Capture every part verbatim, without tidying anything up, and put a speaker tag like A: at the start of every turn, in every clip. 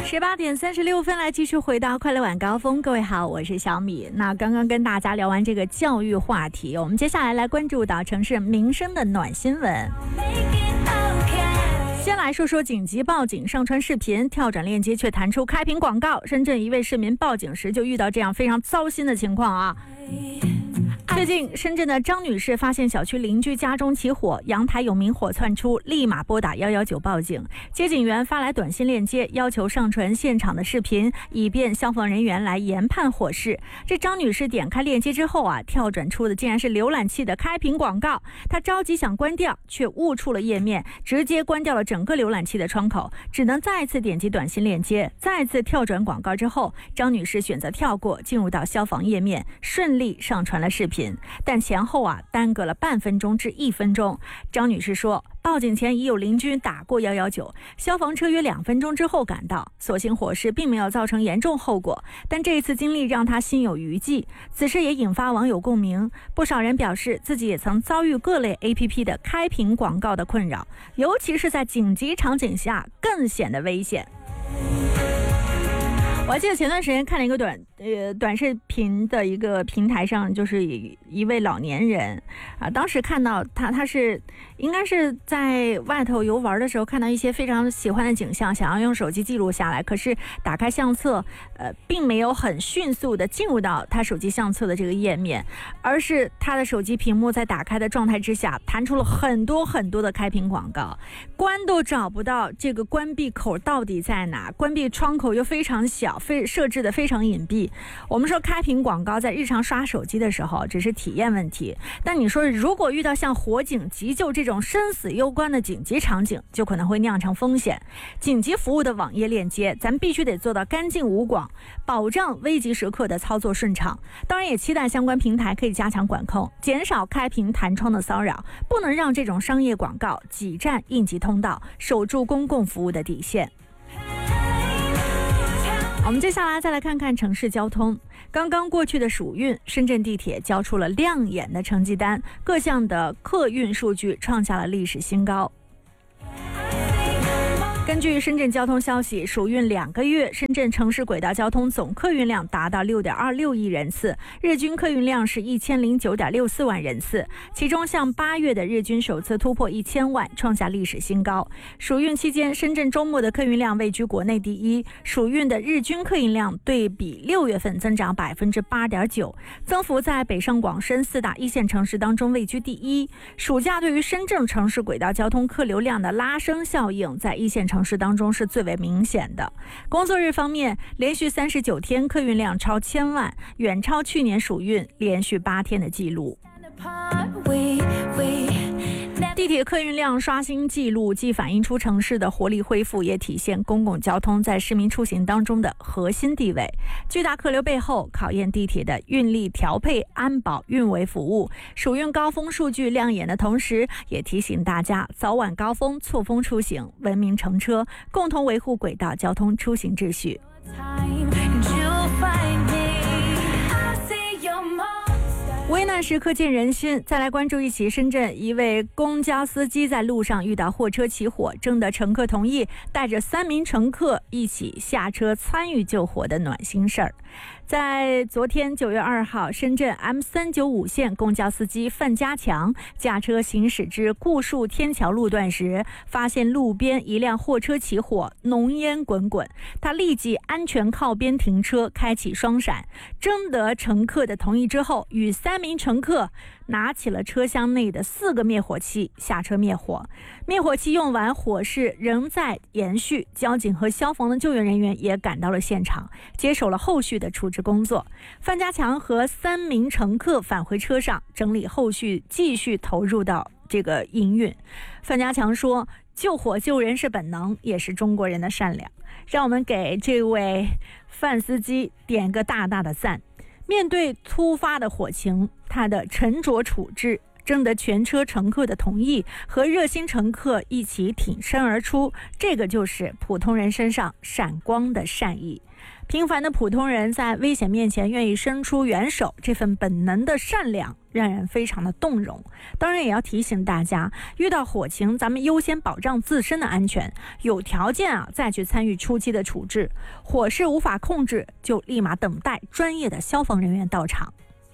A: 十八点三十六分，来继续回到快乐晚高峰。各位好，我是小米。那刚刚跟大家聊完这个教育话题，我们接下来来关注到城市民生的暖新闻。先来说说紧急报警上传视频，跳转链接却弹出开屏广告。深圳一位市民报警时就遇到这样非常糟心的情况啊。最近，深圳的张女士发现小区邻居家中起火，阳台有明火窜出，立马拨打一一九报警。接警员发来短信链接，要求上传现场的视频，以便消防人员来研判火势。这张女士点开链接之后啊，跳转出的竟然是浏览器的开屏广告。她着急想关掉，却误触了页面，直接关掉了整个浏览器的窗口，只能再次点击短信链接，再次跳转广告之后，张女士选择跳过，进入到消防页面，顺利上传了视频。但前后啊耽搁了半分钟至一分钟。张女士说，报警前已有邻居打过一一九，消防车约两分钟之后赶到，所幸火势并没有造成严重后果，但这一次经历让她心有余悸。此事也引发网友共鸣，不少人表示自己也曾遭遇各类 A P P 的开屏广告的困扰，尤其是在紧急场景下更显得危险。我还记得前段时间看了一个短呃短视频的一个平台上，就是一位老年人啊，当时看到他他是应该是在外头游玩的时候看到一些非常喜欢的景象，想要用手机记录下来，可是打开相册呃并没有很迅速的进入到他手机相册的这个页面，而是他的手机屏幕在打开的状态之下弹出了很多很多的开屏广告，关都找不到这个关闭口到底在哪，关闭窗口又非常小，非设置的非常隐蔽。我们说开屏广告在日常刷手机的时候只是体验问题，但你说如果遇到像火警、急救这种生死攸关的紧急场景，就可能会酿成风险。紧急服务的网页链接咱必须得做到干净无广，保障危急时刻的操作顺畅。当然也期待相关平台可以加强管控，减少开屏弹窗的骚扰，不能让这种商业广告挤占应急通道，守住公共服务的底线。我们接下来再来看看城市交通。刚刚过去的暑运，深圳地铁交出了亮眼的成绩单，各项的客运数据创下了历史新高。根据深圳交通消息，暑运两个月，深圳城市轨道交通总客运量达到 六点二六亿人次，日均客运量是 一千零九点六四万人次，其中像八月的日均首次突破一千万，创下历史新高。暑运期间，深圳周末的客运量位居国内第一，暑运的日均客运量对比六月份增长 百分之八点九， 增幅在北上广深四大一线城市当中位居第一。暑假对于深圳城市轨道交通客流量的拉升效应，在一线城市城市当中是最为明显的。工作日方面，连续三十九天客运量超千万，远超去年暑运连续八天的记录。地铁客运量刷新纪录，既反映出城市的活力恢复，也体现公共交通在市民出行当中的核心地位。巨大客流背后，考验地铁的运力调配、安保、运维服务。暑运高峰数据亮眼的同时，也提醒大家早晚高峰错峰出行，文明乘车，共同维护轨道交通出行秩序。危难时刻见人心，再来关注一起深圳一位公交司机在路上遇到货车起火，征得乘客同意，带着三名乘客一起下车参与救火的暖心事儿。在昨天九月二号，深圳 M 三九五 线公交司机范家强驾车行驶至固树天桥路段时，发现路边一辆货车起火，浓烟滚滚，他立即安全靠边停车，开启双闪，征得乘客的同意之后，与三名乘客拿起了车厢内的四个灭火器下车灭火。灭火器用完，火势仍在延续，交警和消防的救援人员也赶到了现场，接手了后续的处置工作。范家强和三名乘客返回车上整理后续，继续投入到这个营运。范家强说，救火救人是本能，也是中国人的善良。让我们给这位范司机点个大大的赞。面对突发的火情，他的沉着处置征得全车乘客的同意，和热心乘客一起挺身而出，这个就是普通人身上闪光的善意。平凡的普通人在危险面前愿意伸出援手，这份本能的善良让人非常的动容。当然也要提醒大家，遇到火情咱们优先保障自身的安全，有条件啊再去参与初期的处置，火势无法控制就立马等待专业的消防人员到场。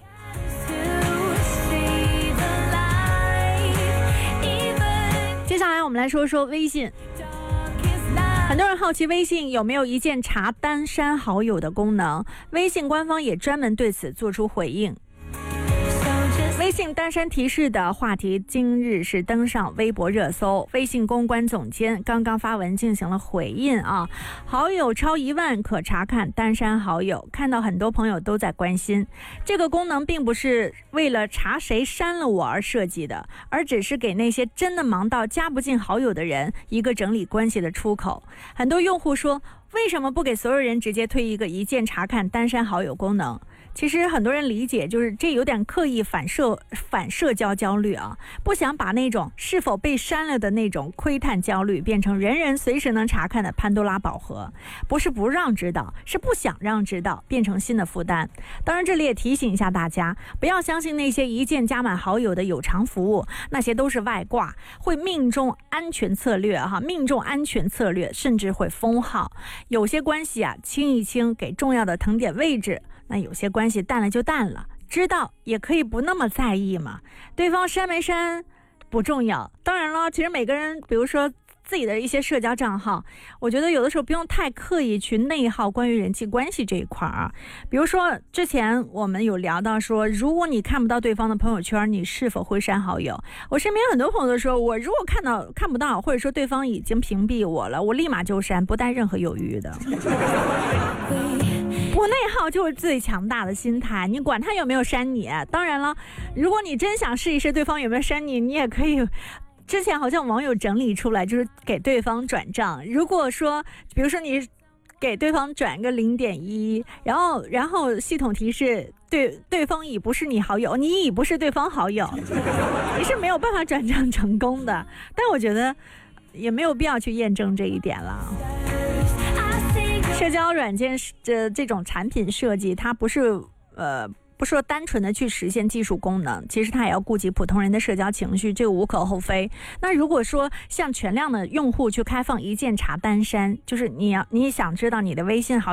A: 接下来我们来说说微信。很多人好奇微信有没有一键查单删好友的功能，微信官方也专门对此做出回应。微信单删提示的话题今日是登上微博热搜，微信公关总监刚刚发文进行了回应啊，好友超一万可查看单删好友，看到很多朋友都在关心，这个功能并不是为了查谁删了我而设计的，而只是给那些真的忙到加不进好友的人一个整理关系的出口。很多用户说，为什么不给所有人直接推一个一键查看单删好友功能？其实很多人理解，就是这有点刻意反社反社交焦虑啊，不想把那种是否被删了的那种窥探焦虑变成人人随时能查看的潘多拉宝盒，不是不让知道，是不想让知道，变成新的负担。当然这里也提醒一下大家，不要相信那些一键加满好友的有偿服务，那些都是外挂，会命中安全策略哈，命中安全策略，甚至会封号。有些关系啊清一清，给重要的腾点位置，那有些关系淡了就淡了，知道也可以不那么在意嘛。对方删没删不重要，当然了，其实每个人比如说自己的一些社交账号，我觉得有的时候不用太刻意去内耗关于人际关系这一块啊。比如说之前我们有聊到说，如果你看不到对方的朋友圈，你是否会删好友？我身边很多朋友都说，我如果看到看不到，或者说对方已经屏蔽我了，我立马就删，不带任何犹豫的。不内耗就是最强大的心态，你管他有没有删你。当然了，如果你真想试一试对方有没有删你，你也可以，之前好像网友整理出来，就是给对方转账。如果说比如说你给对方转个 零点一， 然后然后系统提示对对方已不是你好友，你已不是对方好友，你是没有办法转账成功的。但我觉得也没有必要去验证这一点了。社交软件这这种产品设计，它不是呃不是说单纯的去实现技术功能，其实它也要顾及普通人的社交情绪，这个无可厚非。那如果说向全量的用户去开放一键查单删，就是你要你想知道你的微信好